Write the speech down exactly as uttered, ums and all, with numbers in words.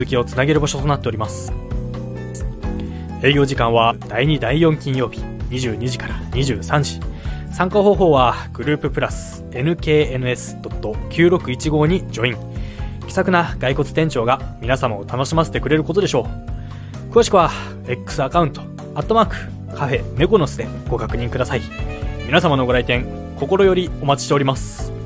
続きをつなげる場所となっております。営業時間はだいにだいよん金曜日にじゅうにじからにじゅうさんじ。参加方法はグループプラス エヌケーエヌエスドットきゅうろくいちご にジョイン。気さくな骸骨店長が皆様を楽しませてくれることでしょう。詳しくは X アカウントアットマークカフェメコノスでご確認ください。皆様のご来店心よりお待ちしております。